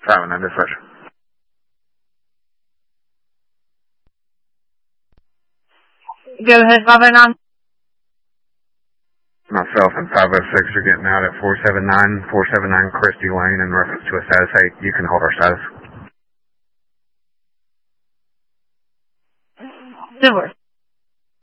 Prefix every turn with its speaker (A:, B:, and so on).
A: 509 dispatch.
B: Go ahead, 509.
A: Myself and 506 are getting out at 479 Christie Lane in reference to a status 8. You can hold our status.
B: Silver.